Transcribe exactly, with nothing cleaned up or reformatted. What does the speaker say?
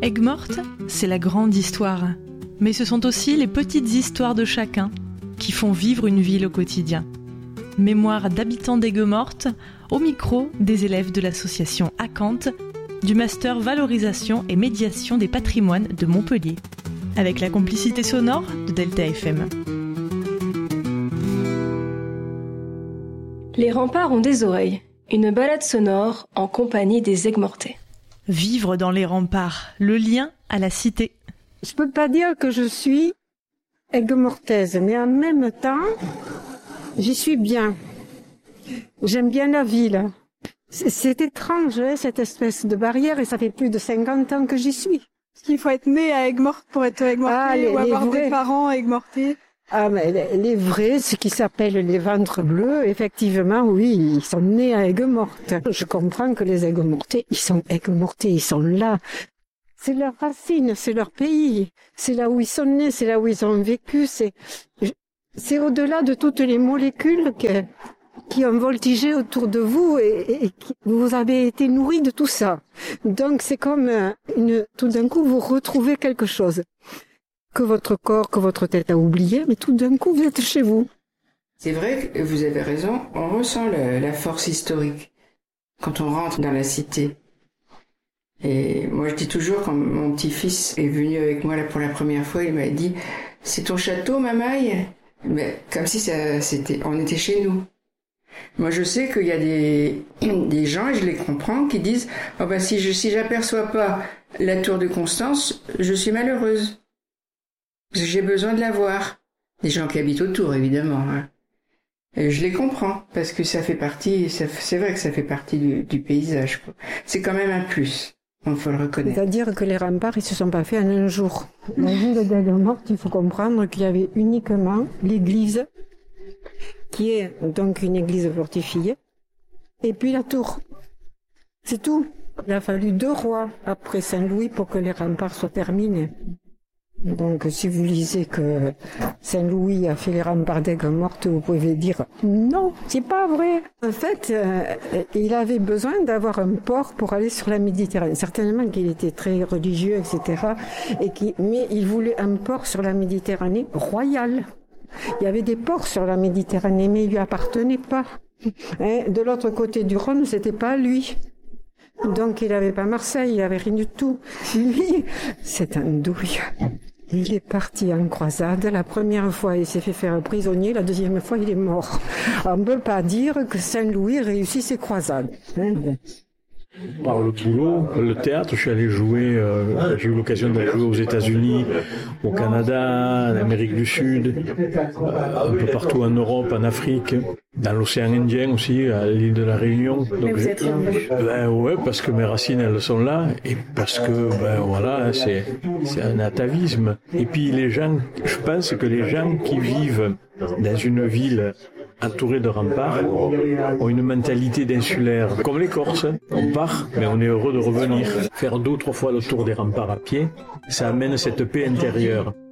Aigues-Mortes, c'est la grande histoire. Mais ce sont aussi les petites histoires de chacun qui font vivre une ville au quotidien. Mémoire d'habitants d'Aigues-Mortes, au micro des élèves de l'association Acanthe, du master Valorisation et Médiation des patrimoines de Montpellier, avec la complicité sonore de Delta F M. Les remparts ont des oreilles. Une balade sonore en compagnie des Aigues-Mortais. Vivre dans les remparts, le lien à la cité. Je peux pas dire que je suis aigues-mortaise, mais en même temps, j'y suis bien. J'aime bien la ville. C'est, c'est étrange, hein, cette espèce de barrière, et ça fait plus de cinquante ans que j'y suis. Est-ce qu'il faut être né à Aigues-Mortes pour être Aigues-Mortais, ah, les, ou avoir vrais... des parents Aigues-Mortais? Ah, mais les, les vrais, ce qui s'appelle les ventres bleus, effectivement, oui, ils sont nés à Aigues-Mortes. Je comprends que les Aigues-Mortais, ils sont Aigues-Mortais, ils sont là. C'est leur racine, c'est leur pays, c'est là où ils sont nés, c'est là où ils ont vécu, c'est, c'est au-delà de toutes les molécules que, qui ont voltigé autour de vous et, et, et qui, vous avez été nourris de tout ça. Donc c'est comme une, tout d'un coup vous retrouvez quelque chose que votre corps, que votre tête a oublié, mais tout d'un coup vous êtes chez vous. C'est vrai que vous avez raison, on ressent le, la force historique quand on rentre dans la cité. Et moi je dis toujours, quand mon petit-fils est venu avec moi là pour la première fois, il m'a dit « C'est ton château, mamaille ?» Mais comme si ça, c'était, on était chez nous. Moi je sais qu'il y a des, des gens, et je les comprends, qui disent « Oh ben si je, si j'aperçois pas la tour de Constance, je suis malheureuse. Parce que j'ai besoin de la voir. » Des gens qui habitent autour, évidemment. Hein. Et je les comprends, parce que ça fait partie, ça, c'est vrai que ça fait partie du, du paysage, quoi. C'est quand même un plus. Il faut le reconnaître. C'est-à-dire que les remparts, ils se sont pas faits en un jour. La ville d'Aigues-Mortes, il faut comprendre qu'il y avait uniquement l'église, qui est donc une église fortifiée, et puis la tour. C'est tout. Il a fallu deux rois après Saint-Louis pour que les remparts soient terminés. Donc, si vous lisez que Saint-Louis a fait les remparts d'Aigues-Mortes, vous pouvez dire non, c'est pas vrai. En fait, euh, il avait besoin d'avoir un port pour aller sur la Méditerranée. Certainement qu'il était très religieux, et cetera. Et qui, mais il voulait un port sur la Méditerranée royal. Il y avait des ports sur la Méditerranée, mais il lui appartenait pas. Hein, de l'autre côté du Rhône, c'était pas lui. Donc il avait pas Marseille, il avait rien du tout. Lui, c'est un douille. Il est parti en croisade. La première fois, il s'est fait faire prisonnier. La deuxième fois, il est mort. On ne peut pas dire que Saint-Louis réussit ses croisades. Hein. Par le boulot, le théâtre, je suis allé jouer, euh, j'ai eu l'occasion d'aller jouer aux États-Unis, au Canada, en Amérique du Sud, euh, un peu partout en Europe, en Afrique, dans l'océan Indien aussi, à l'île de la Réunion. Donc, mais vous êtes là. Ben ouais, parce que mes racines elles sont là et parce que ben voilà, c'est c'est un atavisme. Et puis les gens, je pense que les gens qui vivent dans une ville entourés de remparts, ont une mentalité d'insulaire, comme les Corses. On part, mais on est heureux de revenir. Faire deux ou trois fois le tour des remparts à pied, ça amène cette paix intérieure.